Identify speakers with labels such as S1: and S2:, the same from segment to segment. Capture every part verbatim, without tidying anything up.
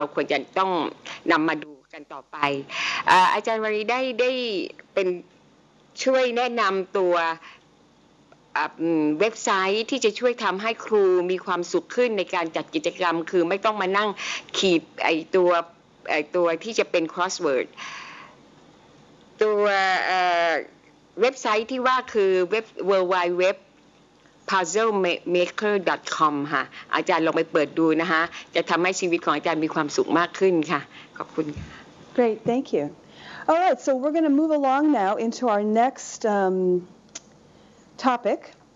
S1: เราควรจะต้องนำมาดูกันต่อไปอาจารย์วรีได้ได้เป็นช่วยแนะนำตัวเว็บไซต์ที่จะช่วยทำให้ครูมีความสุขขึ้นในการจัดกิจกรรมคือไม่ต้องมานั่งขีดไอตัวไอตัวที่จะเป็น crossword ตัวเว็บไซต์ที่ว่าคือเว็บ ดับเบิลยู ดับเบิลยู ดับเบิลยู ดับเบิลยู ดอท พัซเซิลเมเกอร์ ดอท คอม ค่ะอาจารย์ลองไปเปิดดูนะคะจะทำให้ชีวิตของอาจารย์มีความสุขมากขึ้นค่ะขอบคุณ
S2: Great, thank you. All right, so we're going to move along now into our next um, topic,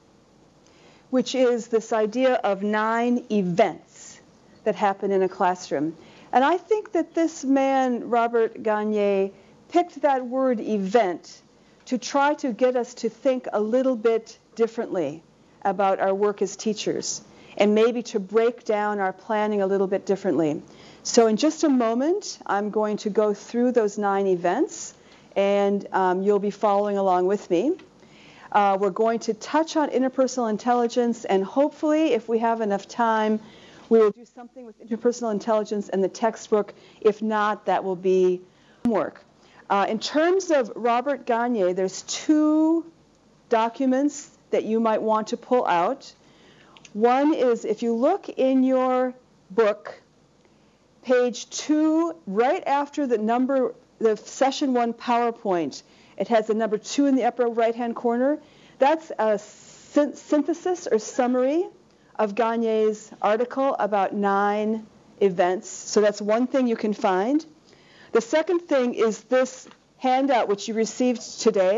S2: which is this idea of nine events that happen in a classroom. And I think that this man, Robert Gagne, picked that word event to try to get us to think a little bit differently about our work as teachers, and maybe to break down our planning a little bit differently. So in just a moment, I'm going to go through those nine events, and um, you'll be following along with me. Uh, we're going to touch on interpersonal intelligence, and hopefully, if we have enough time, we will do something with interpersonal intelligence and the textbook. If not, that will be homework. Uh, in terms of Robert Gagne, there's two documents that you might want to pull out. One is, if you look in your book, page two, right after the number, the session one PowerPoint, it has the number two in the upper right-hand corner. That's a sy- synthesis or summary of Gagne's article about nine events. So that's one thing you can find. The second thing is this handout which you received today.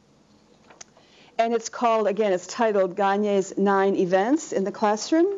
S2: And it's called, again, it's titled Gagne's Nine Events in the Classroom.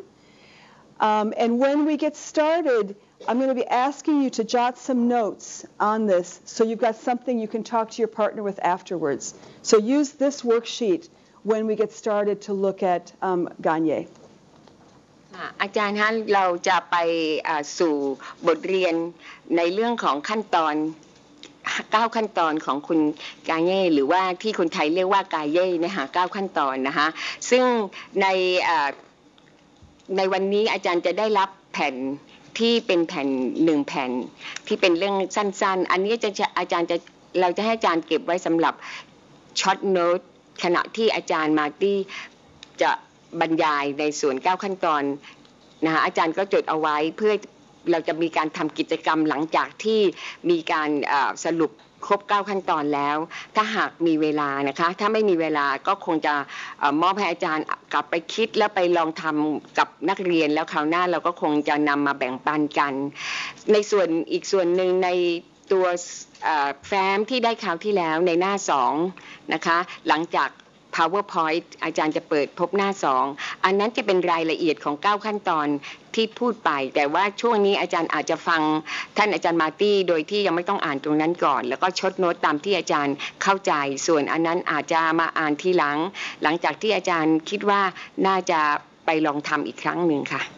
S2: Um, and when we get started, I'm going to be asking you to jot some notes on this so you've got something you can talk to your partner with afterwards. So use this worksheet when we get started to look at um, Gagne.
S1: อาจารย์ฮะเราจะไปสู่บทเรียนในเรื่องของขั้นตอนเก้าขั้นตอนของคุณกาเย่หรือว่าที่คนไทยเรียกว่ากาเย่นะคะเก้าขั้นตอนนะคะซึ่งในในวันนี้อาจารย์จะได้รับแผ่นที่เป็นแผ่นหนึ่งแผ่นที่เป็นเรื่องสั้นๆอันนี้จะอาจารย์จะเราจะให้อาจารย์เก็บไว้สำหรับช็อตโน้ตขณะที่อาจารย์มาร์ตี้จะบรรยายในส่วนเก้าขั้นตอนนะคะอาจารย์ก็จดเอาไว้เพื่อเราจะมีการทำกิจกรรมหลังจากที่มีการสรุปครบเก้าขั้นตอนแล้วถ้าหากมีเวลานะคะถ้าไม่มีเวลาก็คงจะมอบให้อาจารย์กลับไปคิดแล้วไปลองทำกับนักเรียนแล้วคราวหน้าเราก็คงจะนำมาแบ่งปันกันในส่วนอีกส่วนหนึ่งในตัวแฟ้มที่ได้คราวที่แล้วในหน้าสองนะคะหลังจากPowerPoint อาจารย์จะเปิดพบหน้าสองอันนั้นจะเป็นรายละเอียดของเก้าขั้นตอนที่พูดไปแต่ว่าช่วงนี้อาจารย์อาจจะฟังท่านอาจารย์มาร์ตี้โดยที่ยังไม่ต้องอ่านตรงนั้นก่อนแล้วก็ชดโน้ตตามที่อาจารย์เข้าใจส่วนอันนั้นอาจจะมาอ่านทีหลังหลังจากที่อาจารย์คิดว่าน่าจะไปลองทำอีกครั้งหนึ่งค่ะ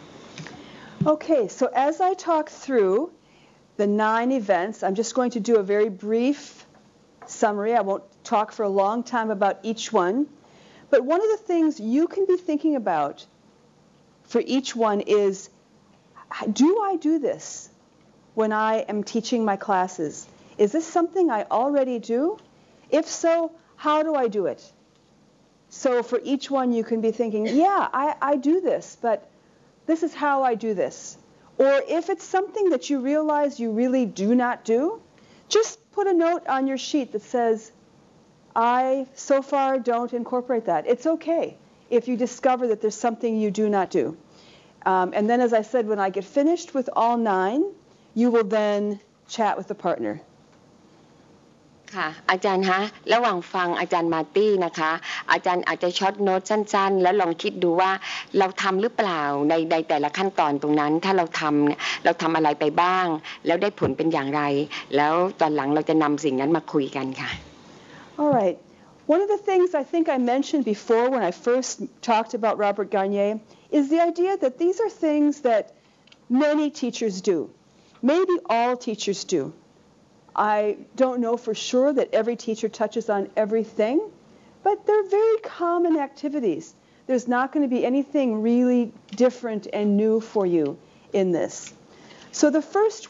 S2: Okay, so as I talk through the nine events, I'm just going to do a very brief summary. I won't talk for a long time about each one. But one of the things you can be thinking about for each one is, do I do this when I am teaching my classes? Is this something I already do? If so, how do I do it? So for each one you can be thinking, yeah, I, I do this, but this is how I do this. Or if it's something that you realize you really do not do, just put a note on your sheet that says, I so far don't incorporate that. It's okay if you discover that there's something you do not do. Um, and then, as I said, when I get finished with all nine, you will then chat with the partner.
S1: ค่ะอาจารย์ฮะระหว่างฟังอาจารย์มาร์ตี้นะคะอาจารย์อาจจะช็อตโน้ตสั้นๆแล้วลองคิดดูว่าเราทำหรือเปล่าในในแต่ละขั้นตอนตรงนั้นถ้าเราทำเราทำอะไรไปบ้างแล้วได้ผลเป็นอย่างไรแล้วตอนหลังเราจะนำสิ่งนั้นมาคุยกันค่ะ
S2: All right. One of the things I think I mentioned before when I first talked about Robert Gagne is the idea that these are things that many teachers do. Maybe all teachers do. I don't know for sure that every teacher touches on everything, but they're very common activities. There's not going to be anything really different and new for you in this. So the first